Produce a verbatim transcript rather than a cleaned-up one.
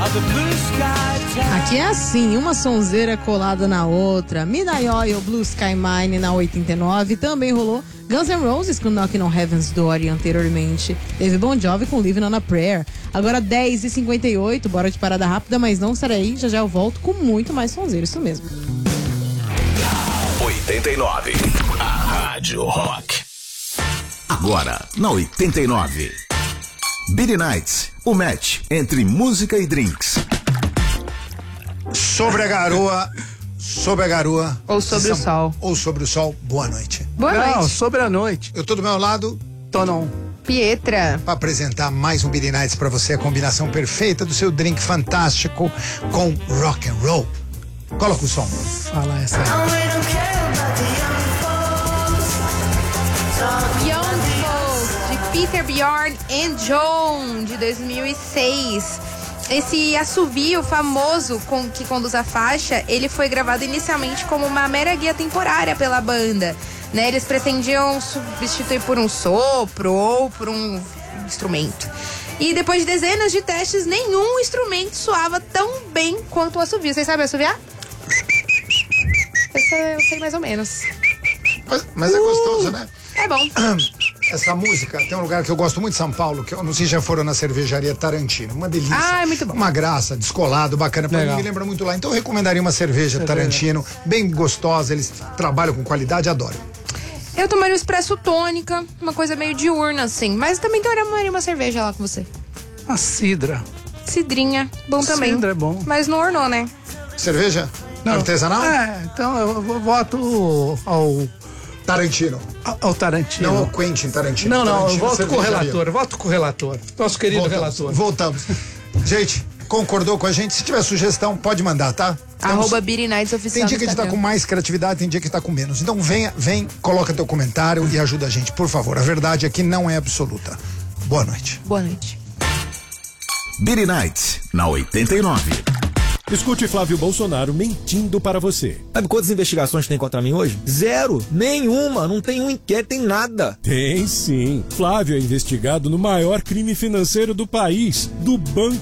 Aqui é assim, uma sonzeira colada na outra. Midnight Oil, Blue Sky Mine na oitenta e nove. Também rolou Guns N' Roses com Knocking on Heaven's Door anteriormente. Teve Bon Jovi com Living on a Prayer. Agora dez e cinquenta e oito, bora de parada rápida, mas não estarei aí. Já já eu volto com muito mais sonzeira, isso mesmo. oitenta e nove, a Rádio Rock. Agora, na oitenta e nove. Beat Nights, o match entre música e drinks. Sobre a garoa, sobre a garoa. Ou sobre o sol. Ou sobre o sol, boa noite. Boa Não, noite. sobre a noite. Eu tô do meu lado, Tonon. Pietra. para apresentar mais um Beat Nights pra você, a combinação perfeita do seu drink fantástico com rock and roll. Coloca o som. Fala essa aí. Young Folks, de Peter Bjorn and John, de dois mil e seis. Esse assovio famoso com, que conduz a faixa, ele foi gravado inicialmente como uma mera guia temporária pela banda, né? Eles pretendiam substituir por um sopro ou por um instrumento. E depois de dezenas de testes, nenhum instrumento soava tão bem quanto o assovio. Vocês sabem assoviar? Eu sei, eu sei mais ou menos. Mas, mas é gostoso, né? É bom. Essa música, tem um lugar que eu gosto muito de São Paulo, que eu não sei se já foram na cervejaria Tarantino. Uma delícia. Ah, é muito bom. Uma graça, descolado, bacana. Pra Legal. mim me lembra muito lá. Então eu recomendaria uma cerveja Cerveja. Tarantino, bem gostosa, eles trabalham com qualidade, adoro. Eu tomaria um espresso tônica, uma coisa meio diurna, assim. Mas também tomaria uma cerveja lá com você. A cidra. Cidrinha, bom também. Cidra é bom. Mas não ornou, né? Cerveja? Não. Artesanal? É, então eu vou- voto ao, Tarantino. ao Tarantino. Não ao Quentin Tarantino. Não, não, eu Tarantino, voto com o cervejaria. relator, voto com o relator. Nosso querido Voltamos, relator. voltamos. Gente, concordou com a gente? Se tiver sugestão, pode mandar, tá? Temos- Arroba Beat Nights Oficial. Tem dia no que a gente tá Instagram. com mais criatividade, tem dia que tá com menos. Então venha, vem, coloca teu comentário e ajuda a gente, por favor. A verdade aqui não é absoluta. Boa noite. Boa noite. Beat Nights, na oitenta e nove. Escute Flávio Bolsonaro mentindo para você. Sabe quantas investigações tem contra mim hoje? Zero. Nenhuma. Não tem um inquérito, tem nada. Tem sim. Flávio é investigado no maior crime financeiro do país, do Banco